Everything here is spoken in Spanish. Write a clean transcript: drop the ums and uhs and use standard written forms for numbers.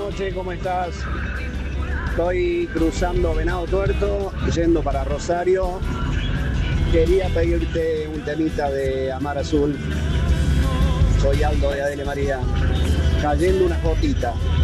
noches, ¿cómo estás? Estoy cruzando Venado Tuerto, yendo para Rosario. Quería pedirte un temita de Amar Azul. Soy Aldo de Adele María. Cayendo unas gotitas.